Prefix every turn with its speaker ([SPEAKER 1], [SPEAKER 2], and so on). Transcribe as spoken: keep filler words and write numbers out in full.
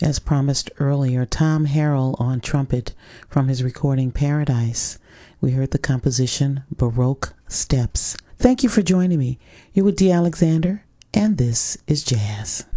[SPEAKER 1] As promised earlier, Tom Harrell on trumpet from his recording Paradise. We heard the composition Baroque Steps. Thank you for joining me. You're with Dee Alexander, and this is Jazz.